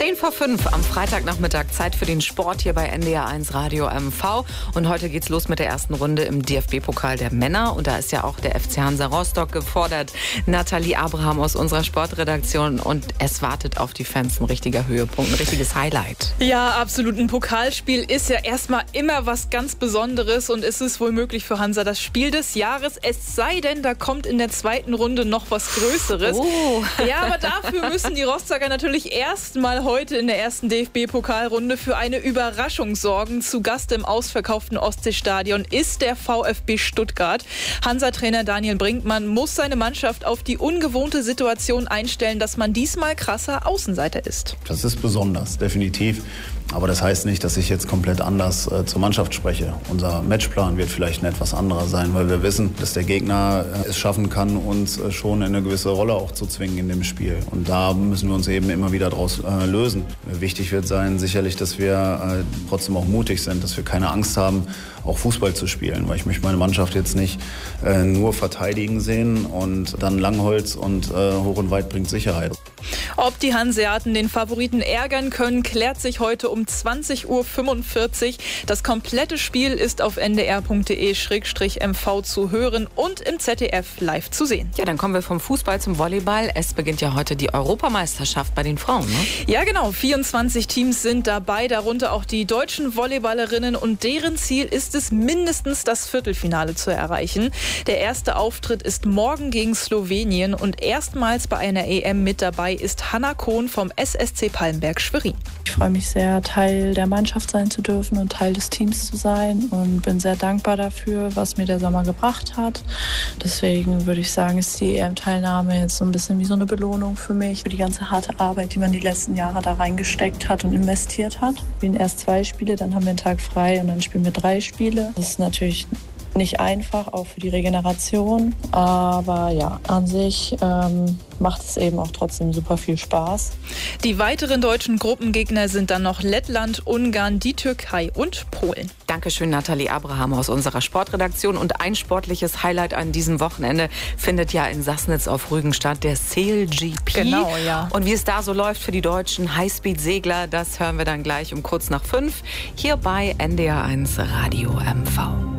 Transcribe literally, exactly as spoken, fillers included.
zehn vor fünf am Freitagnachmittag, Zeit für den Sport hier bei N D R eins Radio M V. Und heute geht's los mit der ersten Runde im D F B-Pokal der Männer. Und da ist ja auch der F C Hansa Rostock gefordert. Nathalie Abraham aus unserer Sportredaktion. Und es wartet auf die Fans ein richtiger Höhepunkt, ein richtiges Highlight. Ja, absolut. Ein Pokalspiel ist ja erstmal immer was ganz Besonderes. Und ist es wohl möglich für Hansa das Spiel des Jahres? Es sei denn, da kommt in der zweiten Runde noch was Größeres. Oh. Ja, aber dafür müssen die Rostocker natürlich erstmal heute in der ersten D F B-Pokalrunde für eine Überraschung sorgen. Zu Gast im ausverkauften Ostseestadion ist der VfB Stuttgart. Hansa-Trainer Daniel Brinkmann muss seine Mannschaft auf die ungewohnte Situation einstellen, dass man diesmal krasser Außenseiter ist. Das ist besonders, definitiv. Aber das heißt nicht, dass ich jetzt komplett anders äh, zur Mannschaft spreche. Unser Matchplan wird vielleicht ein etwas anderer sein, weil wir wissen, dass der Gegner äh, es schaffen kann, uns äh, schon in eine gewisse Rolle auch zu zwingen in dem Spiel. Und da müssen wir uns eben immer wieder daraus äh, lösen. Wichtig wird sein sicherlich, dass wir äh, trotzdem auch mutig sind, dass wir keine Angst haben, auch Fußball zu spielen. Weil ich möchte meine Mannschaft jetzt nicht äh, nur verteidigen sehen und dann Langholz und äh, hoch und weit bringt Sicherheit. Ob die Hanseaten den Favoriten ärgern können, klärt sich heute um zwanzig Uhr fünfundvierzig. Das komplette Spiel ist auf n d r punkt d e slash m v zu hören und im Z D F live zu sehen. Ja, dann kommen wir vom Fußball zum Volleyball. Es beginnt ja heute die Europameisterschaft bei den Frauen, ne? Ja, genau. vierundzwanzig Teams sind dabei, darunter auch die deutschen Volleyballerinnen. Und deren Ziel ist es, mindestens das Viertelfinale zu erreichen. Der erste Auftritt ist morgen gegen Slowenien. Und erstmals bei einer E M mit dabei ist Hanna Kohn vom S S C Palmberg Schwerin. Ich freue mich sehr, Teil der Mannschaft sein zu dürfen und Teil des Teams zu sein und bin sehr dankbar dafür, was mir der Sommer gebracht hat. Deswegen würde ich sagen, ist die E M-Teilnahme jetzt so ein bisschen wie so eine Belohnung für mich, für die ganze harte Arbeit, die man die letzten Jahre da reingesteckt hat und investiert hat. Wir spielen erst zwei Spiele, dann haben wir einen Tag frei und dann spielen wir drei Spiele. Das ist natürlich nicht einfach, auch für die Regeneration, aber ja, an sich ähm, macht es eben auch trotzdem super viel Spaß. Die weiteren deutschen Gruppengegner sind dann noch Lettland, Ungarn, die Türkei und Polen. Dankeschön, Nathalie Abraham aus unserer Sportredaktion. Und ein sportliches Highlight an diesem Wochenende findet ja in Sassnitz auf Rügen statt, der Sail G P. Genau, ja. Und wie es da so läuft für die deutschen Highspeed-Segler, das hören wir dann gleich um kurz nach fünf hier bei N D R eins Radio M V.